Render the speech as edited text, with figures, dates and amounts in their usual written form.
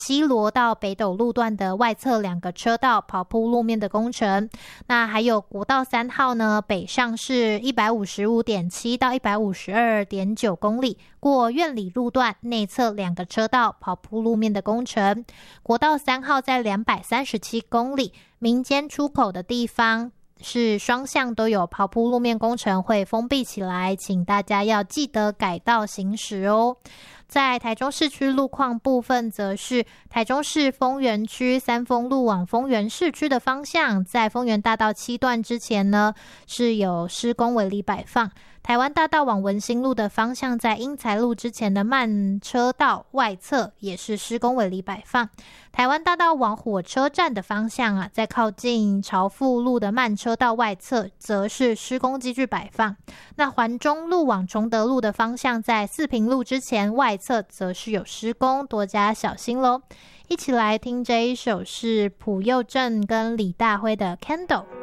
西螺到北斗路段的外侧2个车道跑铺路面的工程。那还有国道3号呢，北上是 155.7 到 152.9 公里，过苑里路段内侧2个车道跑铺路面的工程。国道3号在237公里，民间出口的地方是双向都有跑铺路面工程会封闭起来，请大家要记得改道行驶哦。在台中市区路况部分，则是台中市丰原区三丰路往丰原市区的方向，在丰原大道7段之前呢，是有施工围篱摆放。台湾大道往文心路的方向，在英才路之前的慢车道外侧也是施工围篱摆放。台湾大道往火车站的方向在靠近朝富路的慢车道外侧则是施工机具摆放。那环中路往崇德路的方向，在四平路之前外侧则是有施工，多加小心咯。一起来听这一首是朴佑正跟李大辉的 Candle。